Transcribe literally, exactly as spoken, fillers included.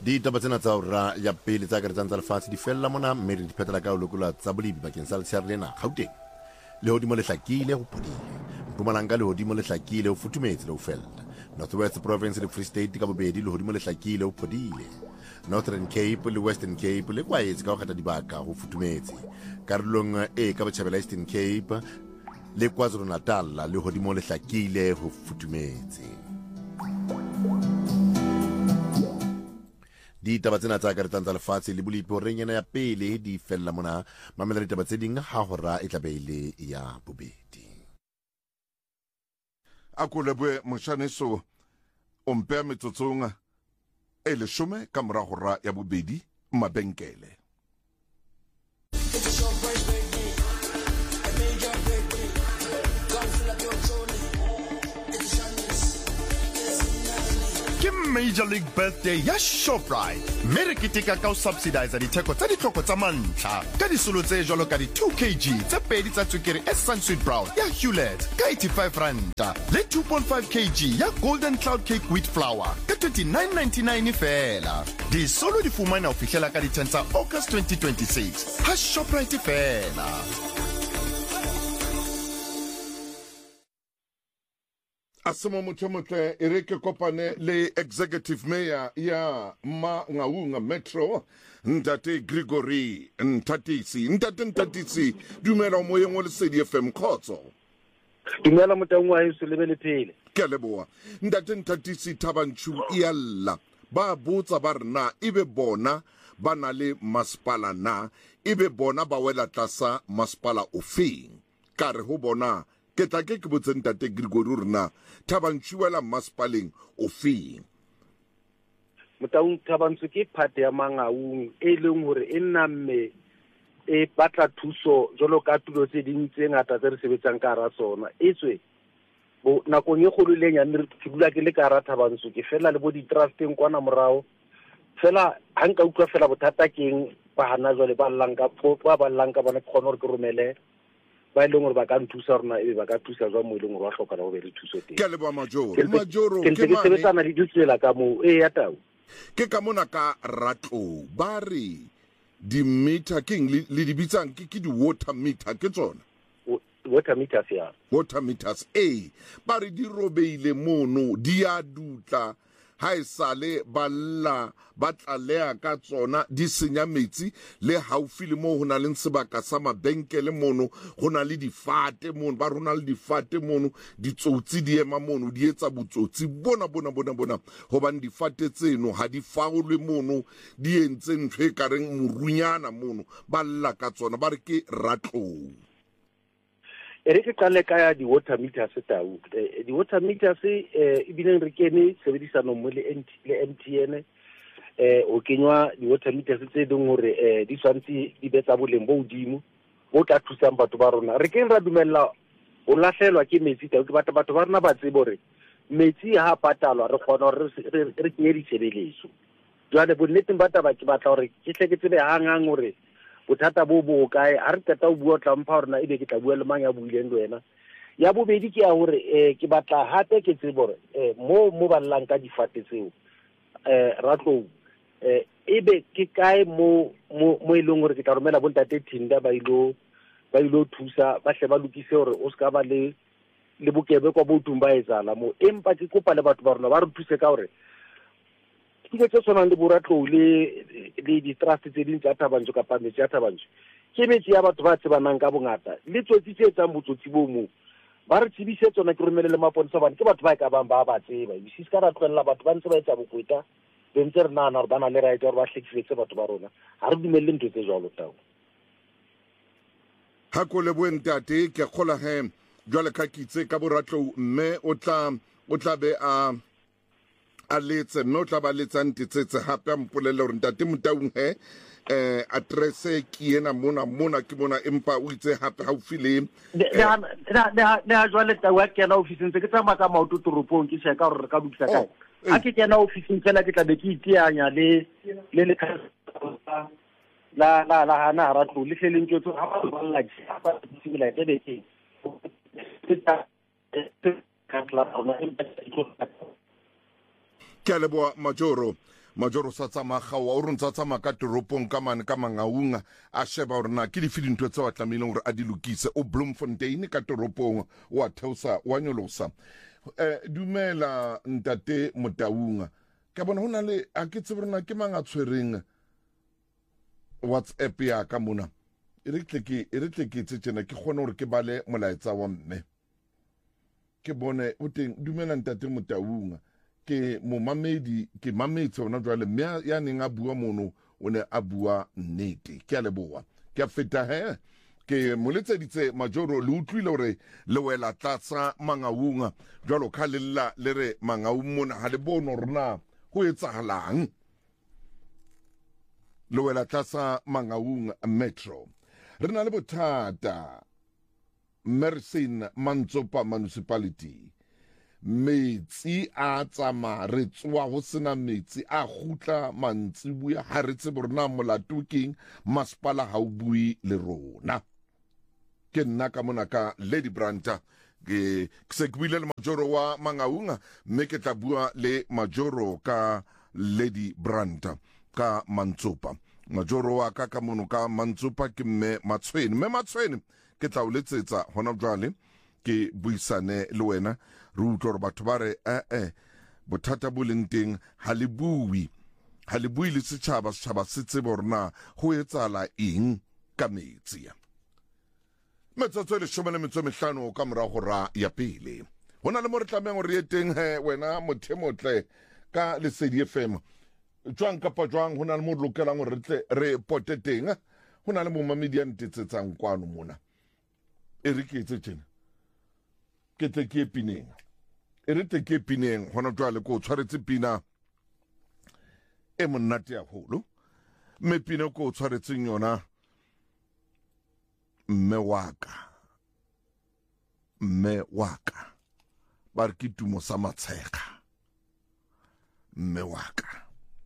Di taba tsena tsa ora ya pele tsa ka tsa lefatshe di fella mona mme re di phetela ka lokola tsa bolibi bakeng sa letshehare lena Gauteng le hodimo le hlakile ho phodile Mpumalanga le hodimo le hlakile ho futhumetse le ho fella Northwest Province le Free State ka bobedi le hodimo le hlakile ho phodile Northern Cape le Western Cape le kwaetse ka ho kgetha dibaka ho futhumetse karolong e ka botjhabela Eastern Cape le KwaZulu-Natal le hodimo le hlakile ho futhumetse Di taba tsena tsa ka re tsa lefatshe le bolipi ho renyana ya pele di fella mona mamela ditaba tse ding ha hora e tlabeile ya bobedi a ko lebwe moshaneso o mpea metsotsong e leshome ka mora hora ya bobedi mabenkele Major League Birthday ya Shoprite. Mere kiteka ka o subsidize ditheko tsa ditlhoko tsa mantlha. Ka disolo tse jwalo ka di two kilograms tse pedi tsa tswekere e Sunsweet Brown ya Hewlett ka eighty-five rand. Le two point five kilograms ya Golden Cloud Cake Wheat Flour ka twenty-nine ninety-nine fela. Disolo di fumana ho fihlela ka di ten tsa August twenty twenty-six. Ha Shoprite fela. Asimo motemote Erike kopane le executive mayor ya Mangaung Metro Ntate Gregory Ntatisi Ntate Ntatisi dumela moyeng wa Lesedi F M khotso dumela motang wa heso lebele phele ke leboa Ntate Ntatisi Thabanchu ialla ba botsa ba rena ibe bona ba na le masepala na ibe bona ba wela tlasa masepala ofeng ka re ho bona ke tla ke ke botse Ntate Gregory rena Thabanchuela maspaleng ofeng Motaung Thabanchu ke part ya Mangaung e leng hore e nna mme e batla thuso jolo ka tulo tse ding tse ngata tse re sebetsang ka ra sona etswe bo nakong e kgolo le nyane re tsibula ke le ka ra Thabanchu ke fela le bo di trusteng kwana morao fela ha nka utlwa fela bothata keng ba hana jole ba llanka ba ba llanka bona khona re ke romele ba ile ngore ba ka nthusa rona e ba ka thusa jwa mo ile ngore wa hloka la go be le thuso teng ke le ba majoro majoro ke mane ke sebetsana le ditsela ka mo e ya tau ke ka mona ka ratlo ba re di meter king le di bitsang ke ke di water meter ke tsona water meters ya water meters e ba re di robeile mono di a dutla ha isale balla ba tlalea ka tsona di senya metsi le haufi le mo hona le sebaka sa mabenkele mono hona le difate mono ba rona le difate mono di tsotsi di ema mono di etsa botsotsi bona bona bona bona hobane difate tseno ha di faolwe mono di entse ntwe ka reng morunyana mono balla ka tsona ba re ke ratlou ere ke qale ka di water meters tau di water meters e bileng re kene sebedisano mo le M T N eh o kenywa di water meters tse ding hore eh di swantse di betsa boleng bo hodimo bo tla thusang batho ba rona re keng ra dumella o lahlelwa ke metsi tau ke batho batho ba rona ba tsebo hore metsi ha patalwa re kgona hore re kenye ditshebeletso jwale bonneteng ba taba ke batla hore ke hle ke tsebe hangang hore bothata bo bo kae ha re tata o bua tla mpha rena ebe ke tla bua le mang ya buileng wena ya bobedi ke ya hore eh ke batla hape ke tsebo hore eh mo mo ballang ka difate tseo eh ratlo eh ebe ke kae mo mo ileng hore ke tla romela bontate Thinda ba ilo ba ilo thusa ba hle ba lokise hore o ska ba le le bokebe kwa bo tumba etsala mo empa ke kopa le batho ba rona ba re thuse ka hore ke tse tsonang le boratlo le le di trust tse ding tsa Thabanchu ka pa metsi ya Thabanchu ke metsi ya batho ba tsebanang ka bongata le tsotsi tse tsang botsotsi bo mo ba re tsebise tsona ke romele le maponisa bana ke batho ba ka bang ba ba tseba e se ska ra tlwella batho ba ntse ba etsa bokweta be ntse re nana re bana le right hore ba hlekifetse batho ba rona ha re dumelle ntwe tse jwalo tao ha ko le boentate ke khola he jwale ka kitse ka boratlo mme o tla o tla be a a letse mme o tla ba letsang tetsetse hape a mpolele hore ntate Motaung he eh address ke ena mona mona ke mona empa o itse hape ha o file le le ha jwale tawa ke na office ntse ke tsamaya ka maoto toropong ke se ka hore re ka bukisa kae a ke ke na office fela ke tla be ke itianya le le le la la la hana ratlo le hleleng ke tso ha ba ba la ba singela ke be ke ka tla ona empa ke leboa majoro majoro sa tsamagawa o re ntse a tsamaya ka toropong ka mane ka Mangaung a sheba gore na ke dife dintho tse wa tlamehileng gore a di lokise o Bloemfontein ka toropong wa theosa wa nyolosa eh dumela ntate Motaung ka bona hona le a ke tsebe rena ke manga tshwereng WhatsApp ya ka mona e re tle ke e re tle ke tsena ke gone gore ke bale molaetsa wa mme ke bone o teng dumela ntate Motaung ke mo mamedi ke mametse ona jwale mme ya neng a bua mono o ne a bua nnete ke a leboa ke a feta he ke moletseditse majoro le utlwile gore le wela tlatsa Mangaung jwalo ka lella le re Mangaung mona ha le bono rona go etsagalang le wela tlatsa Mangaung metro re na le bothata Mersin Mantsopa municipality metsi a tsama re tswa go sena metsi a gutla mantsibuya ha re tsebe rona molato keng masepala ha o bui le rona ke nna ka mona ka Lady Branta ke se buile le majoro wa Mangaung mme ke tla bua le majoro ka Lady Branta ka Mantsopa majoro wa ka ka mono ka Mantsopa ke mme Matshweni mme Matshweni ke tla o letsetsa hona jwale ke buisane le wena re utlwa gore batho ba re eh eh bothata bo leng teng ha le bui ha le bui le setšhaba setšhaba se tsebe gore na go etsala eng ka metsi metsotso e leshome le metso e mehlano ka morago ra ya pele go na le mo re tlameng gore ye teng he wena mothemotle ka Lesedi F M jwang kapa jwang go na le mo re lokelang gore re tle re pote teng go na le mo mamedi a ntetsetsang kwano mona e re ke etse tjena ke tle ke epineng e re tle ke epineng gona jwale ko tshwaretse pina e monate ya holo mme pina ko tshwaretseng yona mme waka mme waka ba re ke tumo sa matshega mme waka